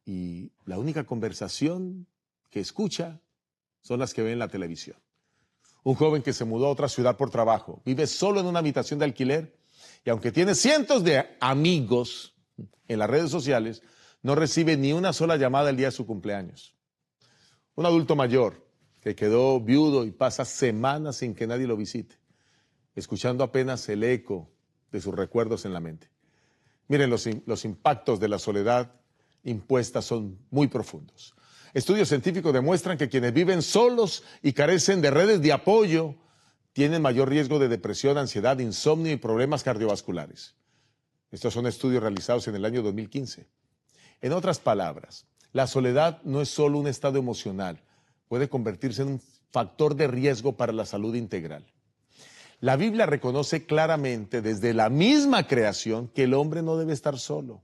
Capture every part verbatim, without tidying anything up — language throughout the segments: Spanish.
y la única conversación que escucha son las que ve en la televisión. Un joven que se mudó a otra ciudad por trabajo, vive solo en una habitación de alquiler y aunque tiene cientos de amigos en las redes sociales, no recibe ni una sola llamada el día de su cumpleaños. Un adulto mayor que quedó viudo y pasa semanas sin que nadie lo visite, escuchando apenas el eco de sus recuerdos en la mente. Miren, los, los impactos de la soledad impuesta son muy profundos. Estudios científicos demuestran que quienes viven solos y carecen de redes de apoyo tienen mayor riesgo de depresión, ansiedad, insomnio y problemas cardiovasculares. Estos son estudios realizados en el año dos mil quince. En otras palabras, la soledad no es solo un estado emocional, puede convertirse en un factor de riesgo para la salud integral. La Biblia reconoce claramente desde la misma creación que el hombre no debe estar solo.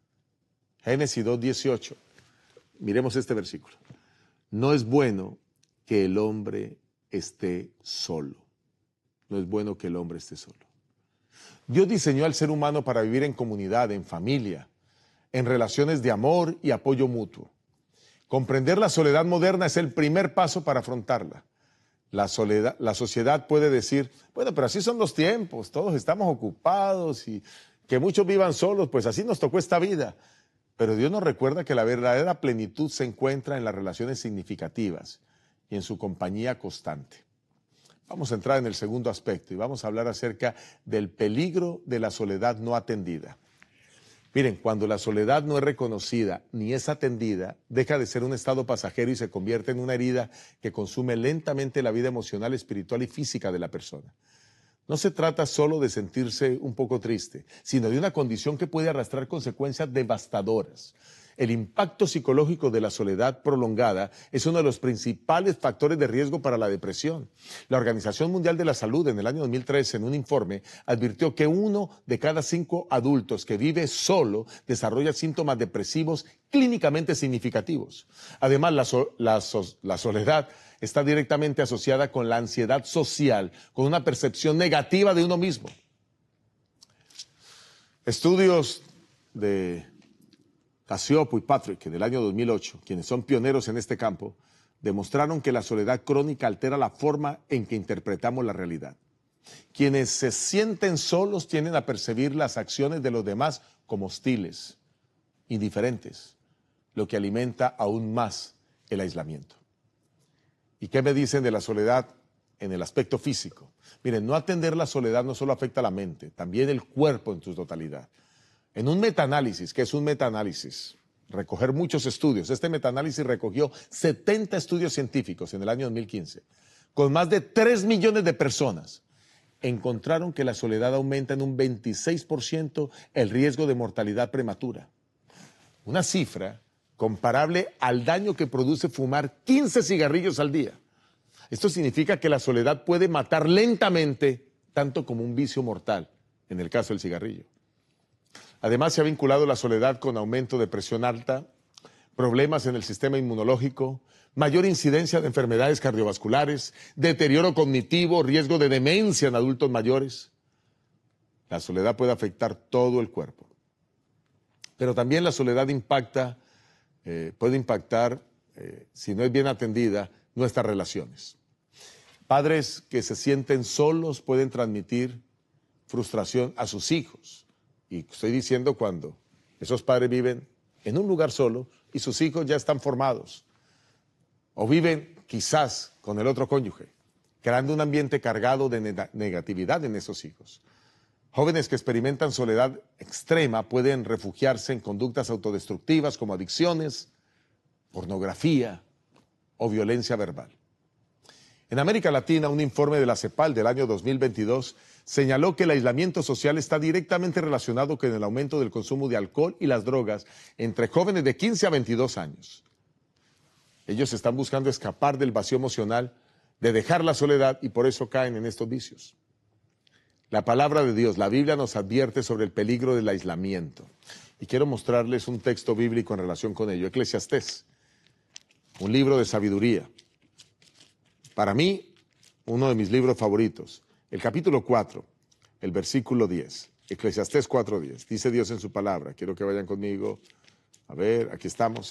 Génesis dos dieciocho. Miremos este versículo. No es bueno que el hombre esté solo. No es bueno que el hombre esté solo. Dios diseñó al ser humano para vivir en comunidad, en familia, en relaciones de amor y apoyo mutuo. Comprender la soledad moderna es el primer paso para afrontarla. La soledad, la sociedad puede decir, bueno, pero así son los tiempos, todos estamos ocupados y que muchos vivan solos, pues así nos tocó esta vida. Pero Dios nos recuerda que la verdadera plenitud se encuentra en las relaciones significativas y en su compañía constante. Vamos a entrar en el segundo aspecto y vamos a hablar acerca del peligro de la soledad no atendida. Miren, cuando la soledad no es reconocida ni es atendida, deja de ser un estado pasajero y se convierte en una herida que consume lentamente la vida emocional, espiritual y física de la persona. No se trata solo de sentirse un poco triste, sino de una condición que puede arrastrar consecuencias devastadoras. El impacto psicológico de la soledad prolongada es uno de los principales factores de riesgo para la depresión. La Organización Mundial de la Salud en el año dos mil trece, en un informe, advirtió que uno de cada cinco adultos que vive solo desarrolla síntomas depresivos clínicamente significativos. Además, la, so la, so la soledad está directamente asociada con la ansiedad social, con una percepción negativa de uno mismo. Estudios de Casiopo y Patrick, del año dos mil ocho, quienes son pioneros en este campo, demostraron que la soledad crónica altera la forma en que interpretamos la realidad. Quienes se sienten solos tienden a percibir las acciones de los demás como hostiles, indiferentes, lo que alimenta aún más el aislamiento. ¿Y qué me dicen de la soledad en el aspecto físico? Miren, no atender la soledad no solo afecta a la mente, también el cuerpo en su totalidad. En un metaanálisis, ¿qué es un metaanálisis? Recoger muchos estudios. Este metaanálisis recogió setenta estudios científicos en el año dos mil quince, con más de tres millones de personas. Encontraron que la soledad aumenta en un veintiséis por ciento el riesgo de mortalidad prematura. Una cifra comparable al daño que produce fumar quince cigarrillos al día. Esto significa que la soledad puede matar lentamente, tanto como un vicio mortal, en el caso del cigarrillo. Además, se ha vinculado la soledad con aumento de presión alta, problemas en el sistema inmunológico, mayor incidencia de enfermedades cardiovasculares, deterioro cognitivo, riesgo de demencia en adultos mayores. La soledad puede afectar todo el cuerpo. Pero también la soledad impacta, eh, puede impactar, eh, si no es bien atendida, nuestras relaciones. Padres que se sienten solos pueden transmitir frustración a sus hijos. Y estoy diciendo cuando esos padres viven en un lugar solo y sus hijos ya están formados. O viven quizás con el otro cónyuge, creando un ambiente cargado de negatividad en esos hijos. Jóvenes que experimentan soledad extrema pueden refugiarse en conductas autodestructivas como adicciones, pornografía o violencia verbal. En América Latina, un informe de la CEPAL del año dos mil veintidós señaló que el aislamiento social está directamente relacionado con el aumento del consumo de alcohol y las drogas entre jóvenes de quince a veintidós años. Ellos están buscando escapar del vacío emocional, de dejar la soledad y por eso caen en estos vicios. La palabra de Dios, la Biblia, nos advierte sobre el peligro del aislamiento. Y quiero mostrarles un texto bíblico en relación con ello. Eclesiastés, un libro de sabiduría. Para mí, uno de mis libros favoritos. El capítulo cuatro, el versículo diez. Eclesiastés cuatro diez. Dice Dios en su palabra. Quiero que vayan conmigo. A ver, aquí estamos.